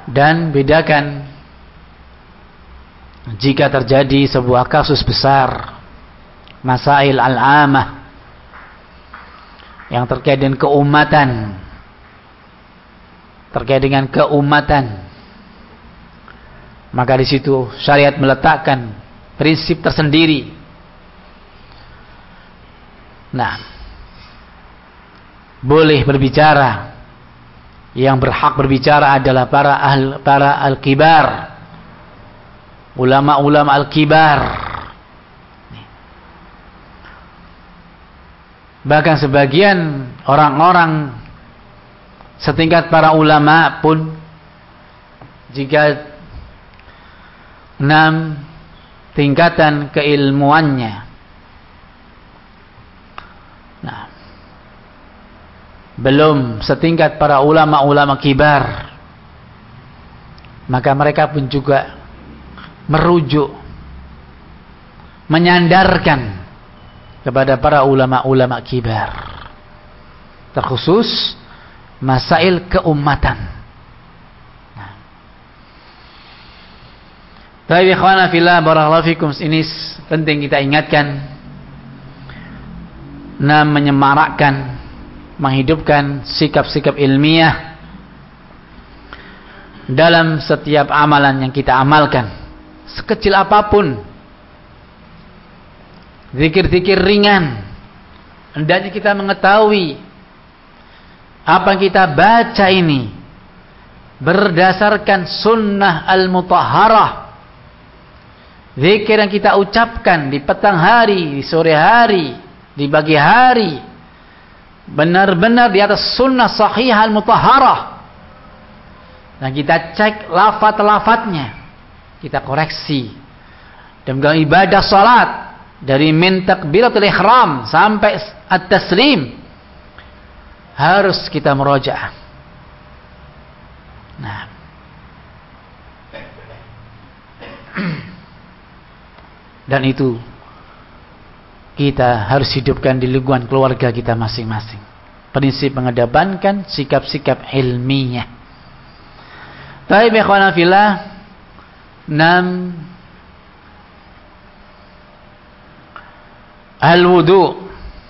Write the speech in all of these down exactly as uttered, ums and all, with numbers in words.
Dan bedakan jika terjadi sebuah kasus besar, masail al-amah yang terkait dengan keumatan, terkait dengan keumatan, maka di situ syariat meletakkan prinsip tersendiri. Nah, boleh berbicara, yang berhak berbicara adalah para ahl, para al-kibar, ulama-ulama al-kibar. Bahkan sebagian orang-orang setingkat para ulama pun, jika enam tingkatan keilmuannya, nah, belum setingkat para ulama-ulama kibar, maka mereka pun juga merujuk, menyandarkan kepada para ulama-ulama kibar, terkhusus masail keumatan. Baik, ikhwana fillah, barakallahu fikum, ini penting kita ingatkan. Nah, menyemarakkan, menghidupkan sikap-sikap ilmiah dalam setiap amalan yang kita amalkan, sekecil apapun. Zikir-zikir ringan, hendaknya kita mengetahui apa yang kita baca ini berdasarkan sunnah al-mutahharah. Zikir yang kita ucapkan di petang hari, di sore hari, di pagi hari, benar-benar di atas sunnah sahih al-mutahharah. Dan kita cek lafaz-lafaznya, kita koreksi. Dan dalam ibadah salat, dari min takbiratul ihram sampai at-taslim, harus kita murojaah. Nah, dan itu kita harus hidupkan di lingkungan keluarga kita masing-masing. Prinsip mengedepankan sikap-sikap ilmiah. Baik, ikhwana fillah, enam, al-wudu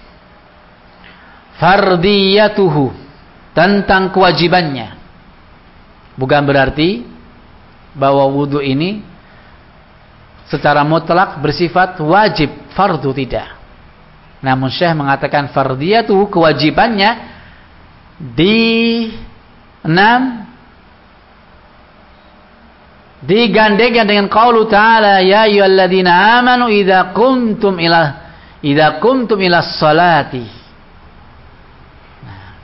fardiyatuhu, tentang kewajibannya. Bukan berarti bahwa wudu ini secara mutlak bersifat wajib, fardu, tidak. Namun Syekh mengatakan fardiyatuhu, kewajibannya di enam, digandengkan dengan qaulu ta'ala, ya ayyuhalladzina amanu idza qumtum ila idza qumtum ila sholati. Nah,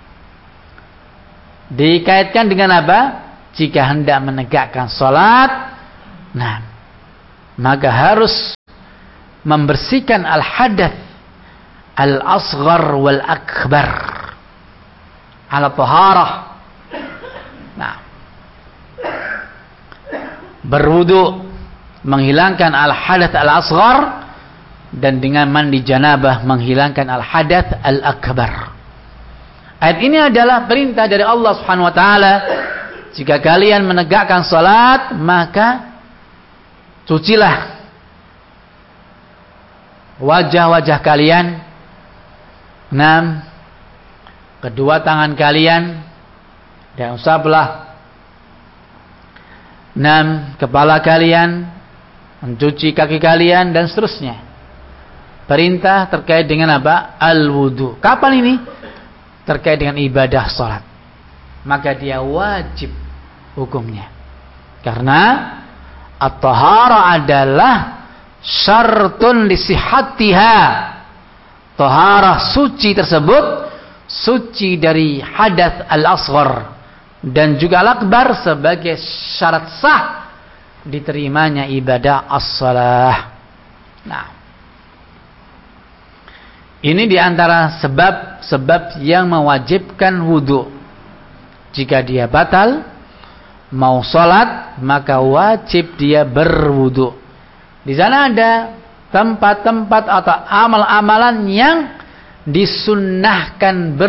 dikaitkan dengan apa? Jika hendak menegakkan salat, nah, maka harus membersihkan al-hadath al-asghar wal akbar ala taharah. Nah, berwudu menghilangkan al-hadath al-asghar, dan dengan mandi janabah menghilangkan al-hadath al-akbar. Ayat ini adalah perintah dari Allah Subhanahu wa taala. Jika kalian menegakkan salat, maka cucilah wajah-wajah kalian, enam, kedua tangan kalian, dan usaplah, enam, kepala kalian, mencuci kaki kalian, dan seterusnya. Perintah terkait dengan apa? Al-wudu. Kapan ini? Terkait dengan ibadah salat. Maka dia wajib hukumnya. Karena at-tahara adalah syartun li sihhatiha. Taharah, suci tersebut, suci dari hadath al-asghar dan juga al-akbar, sebagai syarat sah diterimanya ibadah as-salah. Nah, ini diantara sebab-sebab yang mewajibkan wudu. Jika dia batal, mau sholat, maka wajib dia berwudu. Di sana ada tempat-tempat atau amal-amalan yang disunnahkan ber